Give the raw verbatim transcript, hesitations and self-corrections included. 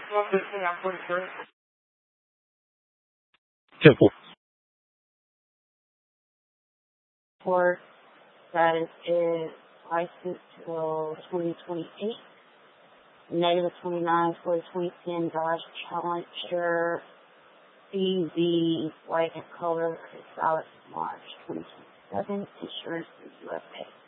Simple. Report that it is licensed till twenty twenty-eight. Negative twenty-nine for the twenty ten Dodge Challenger C V white and color. It's valid March twenty twenty-seven. Insurance is U S A.